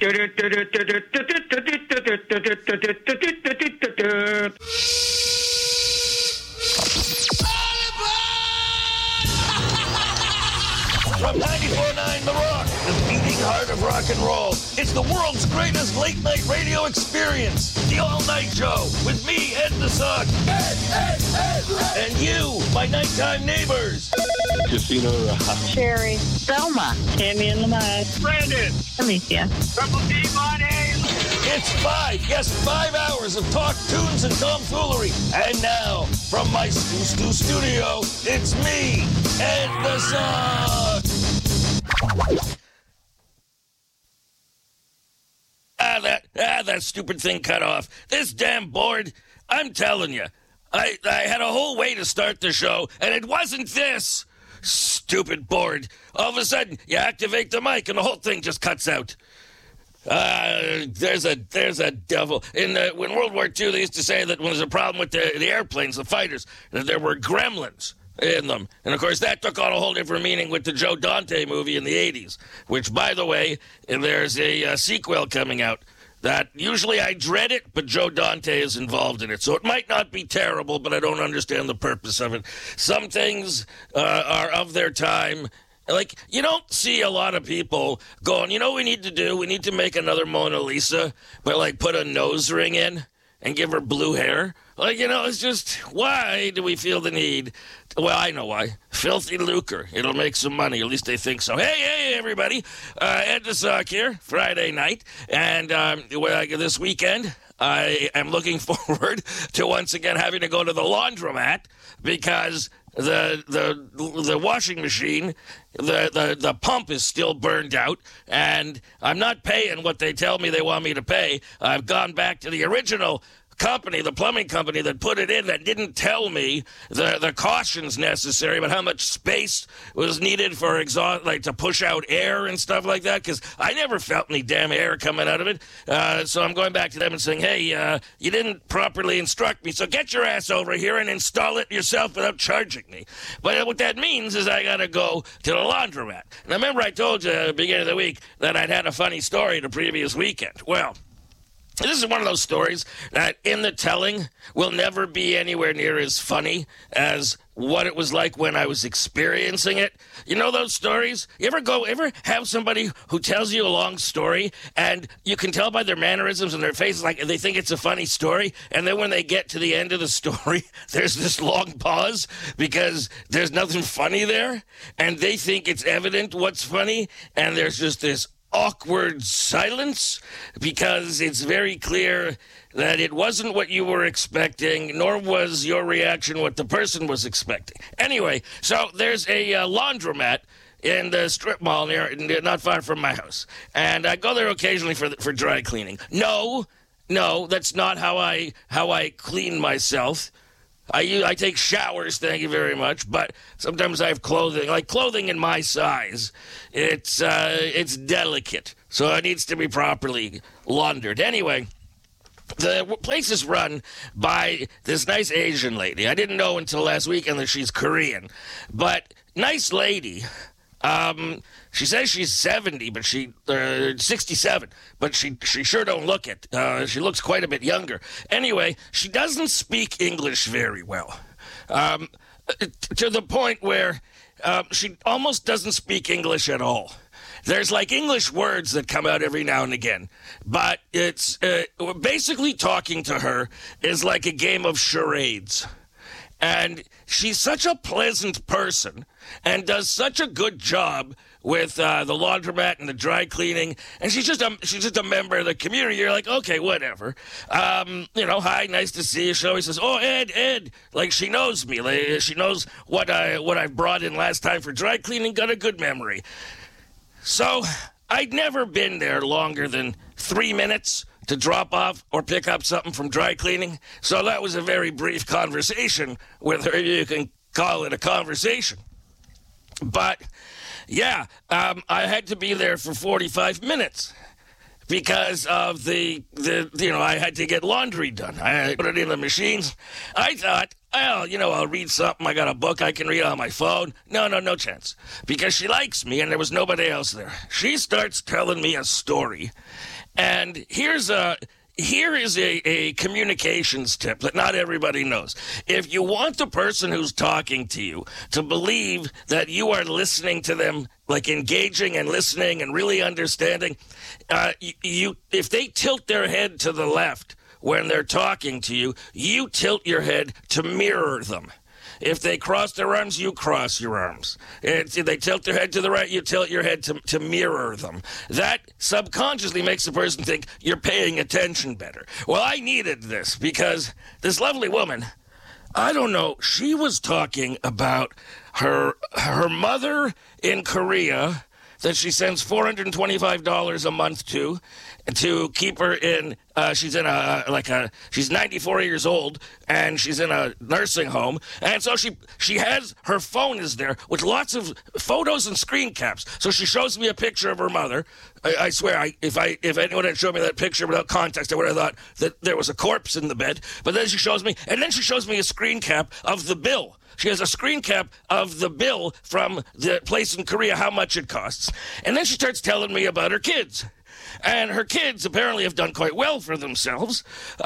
From 94.9 The Rock, the beating heart of rock and roll. It's the world's greatest late-night radio experience. The all-night show with me, Ed the Sock. And you, my nighttime neighbors. Christina. Sherry. Selma. Tammy and Lamar. Brandon. Alicia. Triple D Money. It's 5 hours of talk, tunes, and tomfoolery. And now, from my studio, it's me, Ed the Sock. That stupid thing cut off. This damn board, I'm telling you. I had a whole way to start the show, and it wasn't this. Stupid board. All of a sudden, you activate the mic, and the whole thing just cuts out. There's a devil. When World War II, they used to say that when there's a problem with the airplanes, the fighters, that there were gremlins in them. And, of course, that took on a whole different meaning with the Joe Dante movie in the 80s, which, by the way, there's a sequel coming out. That usually I dread it, but Joe Dante is involved in it. So it might not be terrible, but I don't understand the purpose of it. Some things are of their time. Like, you don't see a lot of people going, you know what we need to do? We need to make another Mona Lisa, but, like, put a nose ring in and give her blue hair. Like, you know, it's just, why do we feel the need? Well, I know why. Filthy lucre. It'll make some money. At least they think so. Hey, everybody. Ed the Sock here, Friday night. And this weekend, I am looking forward to once again having to go to the laundromat because the washing machine, the pump is still burned out, and I'm not paying what they tell me they want me to pay. I've gone back to the original company, the plumbing company that put it in, that didn't tell me the cautions necessary about how much space was needed for exhaust, like to push out air and stuff like that, because I never felt any damn air coming out of it. So I'm going back to them and saying, hey, you didn't properly instruct me, so get your ass over here and install it yourself without charging me. But what that means is I got to go to the laundromat. And I remember I told you at the beginning of the week that I'd had a funny story the previous weekend. Well, this is one of those stories that in the telling will never be anywhere near as funny as what it was like when I was experiencing it. You know those stories? You ever have somebody who tells you a long story and you can tell by their mannerisms and their faces like they think it's a funny story, and then when they get to the end of the story, there's this long pause because there's nothing funny there, and they think it's evident what's funny, and there's just this awkward silence because it's very clear that it wasn't what you were expecting, nor was your reaction what the person was expecting. Anyway, so there's a laundromat in the strip mall not far from my house, and I go there occasionally for dry cleaning. No, that's not how I clean myself. I take showers, thank you very much, but sometimes I have clothing, like clothing in my size. It's delicate, so it needs to be properly laundered. Anyway, the place is run by this nice Asian lady. I didn't know until last weekend that she's Korean, but nice lady. She says she's 70, but 67, but she sure don't look it. She looks quite a bit younger. Anyway, she doesn't speak English very well, to the point where she almost doesn't speak English at all. There's like English words that come out every now and again, but it's basically talking to her is like a game of charades. And she's such a pleasant person and does such a good job with the laundromat and the dry cleaning. And she's just a member of the community. You're like, okay, whatever. Hi, nice to see you. She always says, oh, Ed. Like, she knows me. Like, she knows what I brought in last time for dry cleaning. Got a good memory. So I'd never been there longer than 3 minutes to drop off or pick up something from dry cleaning. So that was a very brief conversation with her. You can call it a conversation. But, yeah, I had to be there for 45 minutes because of I had to get laundry done. I put it in the machines. I thought well, I'll read something. I got a book I can read on my phone. No chance. Because she likes me and there was nobody else there. She starts telling me a story. And here is a communications tip that not everybody knows. If you want the person who's talking to you to believe that you are listening to them, like engaging and listening and really understanding, if they tilt their head to the left when they're talking to you, you tilt your head to mirror them. If they cross their arms, you cross your arms. If they tilt their head to the right, you tilt your head to mirror them. That subconsciously makes the person think you're paying attention better. Well, I needed this because this lovely woman, I don't know, she was talking about her mother in Korea that she sends $425 a month to keep her in. She's 94 years old and she's in a nursing home, and so she has her phone is there with lots of photos and screen caps. So she shows me a picture of her mother. I swear, if anyone had shown me that picture without context, I would have thought that there was a corpse in the bed. But then she shows me a screen cap of the bill. She has a screen cap of the bill from the place in Korea, how much it costs. And then she starts telling me about her kids. And her kids apparently have done quite well for themselves.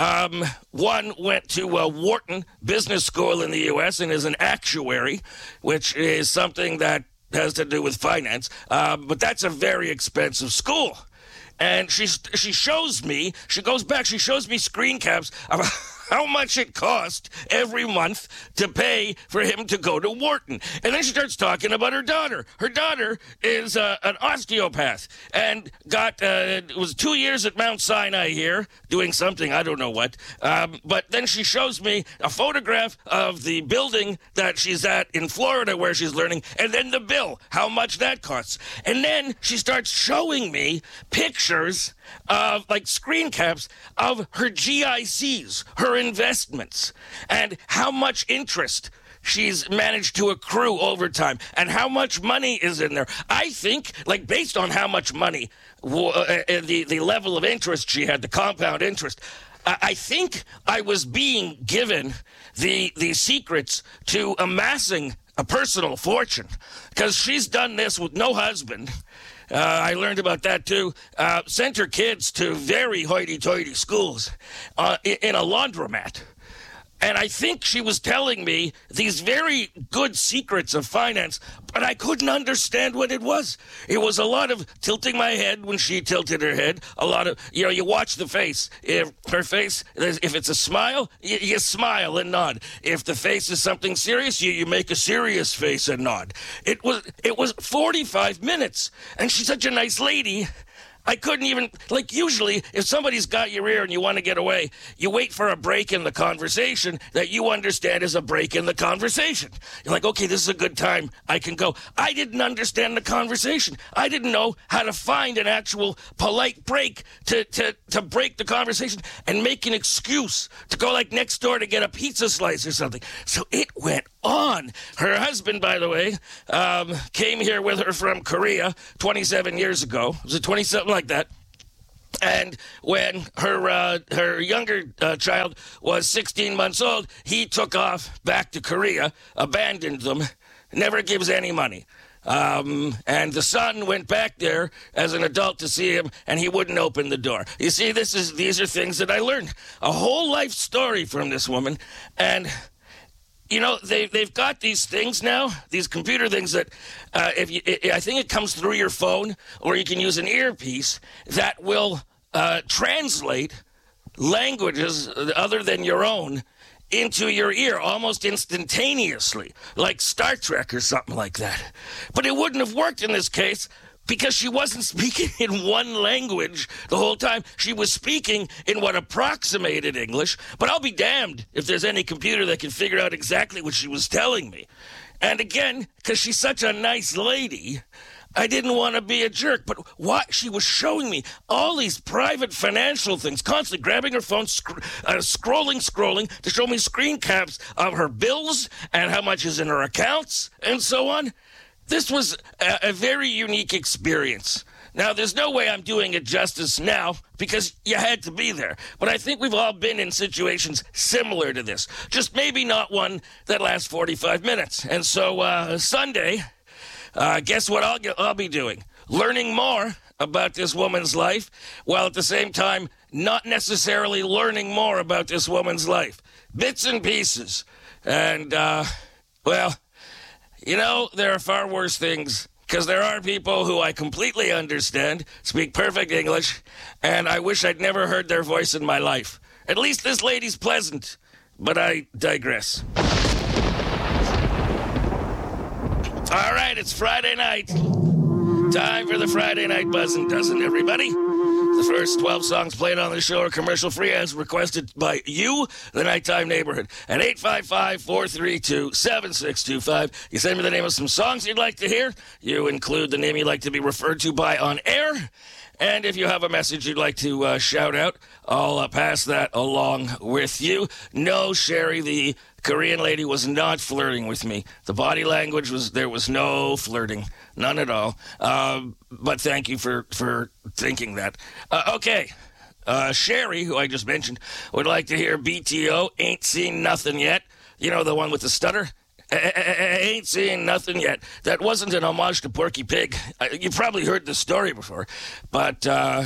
One went to Wharton Business School in the U.S. and is an actuary, which is something that has to do with finance. But that's a very expensive school. And she shows me screen caps of how much it cost every month to pay for him to go to Wharton. And then she starts talking about her daughter. Her daughter is an osteopath and was 2 years at Mount Sinai here doing something, I don't know what. But then she shows me a photograph of the building that she's at in Florida where she's learning, and then the bill, how much that costs. And then she starts showing me pictures of, like, screen caps of her GICs, her investments, and how much interest she's managed to accrue over time, and how much money is in there. I think, like, based on how much money, the level of interest she had, the compound interest, I think I was being given the secrets to amassing a personal fortune, because she's done this with no husband. I learned about that too. Sent her kids to very hoity-toity schools in a laundromat. And I think she was telling me these very good secrets of finance, but I couldn't understand what it was. It was a lot of tilting my head when she tilted her head. A lot of, you watch the face. If her face, if it's a smile, you smile and nod. If the face is something serious, you make a serious face and nod. It was 45 minutes, and she's such a nice lady. I couldn't even, like, usually if somebody's got your ear and you want to get away, you wait for a break in the conversation that you understand is a break in the conversation. You're like, okay, this is a good time. I can go. I didn't understand the conversation. I didn't know how to find an actual polite break to break the conversation and make an excuse to go, like, next door to get a pizza slice or something. So it went on. Her husband, by the way, came here with her from Korea 27 years ago. Was it 27? Like that. And when her younger child was 16 months old, he took off back to Korea, abandoned them, never gives any money. And the son went back there as an adult to see him, and he wouldn't open the door. You see, these are things that I learned. A whole life story from this woman. And they've got these things now, these computer things that I think it comes through your phone, or you can use an earpiece that will translate languages other than your own into your ear almost instantaneously, like Star Trek or something like that. But it wouldn't have worked in this case, because she wasn't speaking in one language the whole time. She was speaking in what approximated English, but I'll be damned if there's any computer that can figure out exactly what she was telling me. And again, because she's such a nice lady, I didn't want to be a jerk, but what she was showing me, all these private financial things, constantly grabbing her phone, scrolling to show me screen caps of her bills and how much is in her accounts and so on. This was a very unique experience Now, there's no way I'm doing it justice now because you had to be there. But I think we've all been in situations similar to this. Just maybe not one that lasts 45 minutes. And so Sunday, guess what I'll be doing? Learning more about this woman's life while at the same time not necessarily learning more about this woman's life. Bits and pieces. And, well, you know, there are far worse things. Because there are people who I completely understand, speak perfect English, and I wish I'd never heard their voice in my life. At least this lady's pleasant, but I digress. All right, it's Friday night. Time for the Friday Night Buzzin' Dozen, everybody. The first 12 songs played on the show are commercial-free as requested by you, the Nighttime Neighborhood. At 855-432-7625, you send me the name of some songs you'd like to hear. You include the name you'd like to be referred to by on air. And if you have a message you'd like to shout out, I'll pass that along with you. No, Sherry, the Korean lady was not flirting with me. The body language there was no flirting. None at all. But thank you for thinking that. Okay. Sherry, who I just mentioned, would like to hear BTO, Ain't Seen Nothing Yet. You know, the one with the stutter? Ain't seen nothing yet. That wasn't an homage to Porky Pig. You probably heard the story before. But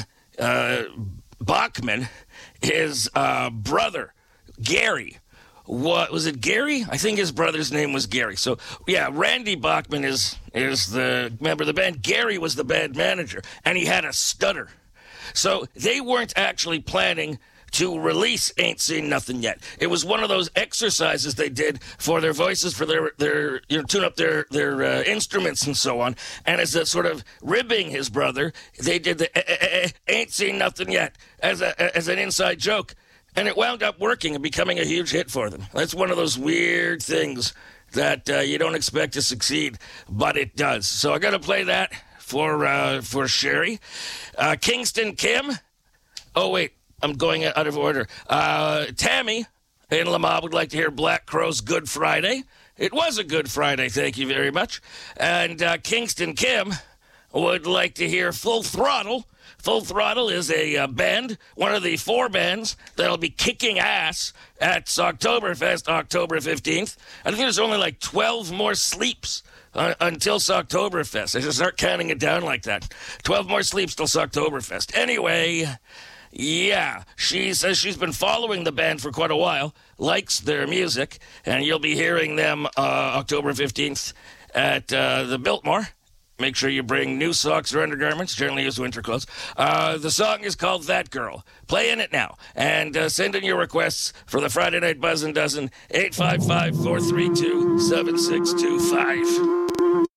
Bachman, his brother, Gary, was it Gary? I think his brother's name was Gary. So, yeah, Randy Bachman is the member of the band. Gary was the band manager, and he had a stutter. So they weren't actually planning to release Ain't Seen Nothing Yet. It was one of those exercises they did for their voices, for their tune up their instruments and so on. And as a sort of ribbing his brother, they did the Ain't Seen Nothing Yet as an inside joke. And it wound up working and becoming a huge hit for them. That's one of those weird things that you don't expect to succeed, but it does. So I got to play that for Sherry. Kingston Kim. Oh, wait. I'm going out of order. Tammy in Lamar would like to hear Black Crowes' Good Friday. It was a good Friday, thank you very much. And Kingston Kim would like to hear Full Throttle. Full Throttle is a band, one of the 4 bands that'll be kicking ass at Socktoberfest, October 15th. I think there's only like 12 more sleeps until Socktoberfest. I should start counting it down like that. 12 more sleeps till Socktoberfest. Anyway, yeah, she says she's been following the band for quite a while, likes their music, and you'll be hearing them October 15th at the Biltmore. Make sure you bring new socks or undergarments, generally use winter clothes. The song is called That Girl. Play in it now, and send in your requests for the Friday Night Buzzin' Dozen, 855-432-7625.